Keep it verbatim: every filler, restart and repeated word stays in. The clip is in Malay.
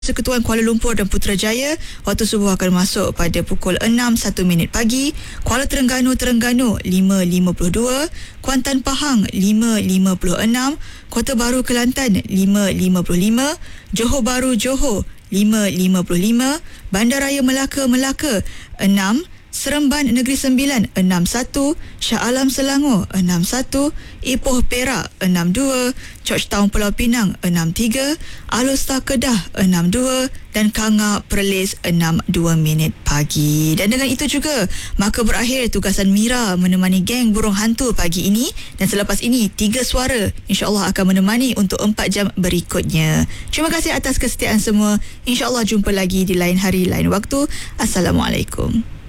Persekutuan Kuala Lumpur dan Putrajaya, waktu subuh akan masuk pada pukul enam satu minit pagi. Kuala Terengganu Terengganu lima lima puluh dua, Kuantan Pahang lima lima puluh enam, Kota Baru Kelantan lima lima puluh lima, Johor Bahru Johor lima lima puluh lima, Bandaraya Melaka Melaka enam, Seremban Negeri Sembilan enam satu, Shah Alam Selangor enam satu, Ipoh Perak enam dua, Georgetown Pulau Pinang enam tiga, Alor Kedah enam dua dan Kanga Perlis enam dua minit pagi. Dan dengan itu juga maka berakhir tugasan Mira menemani geng burung hantu pagi ini, dan selepas ini tiga suara insya-Allah akan menemani untuk empat jam berikutnya. Terima kasih atas kesetiaan semua. Insya-Allah jumpa lagi di lain hari lain waktu. Assalamualaikum.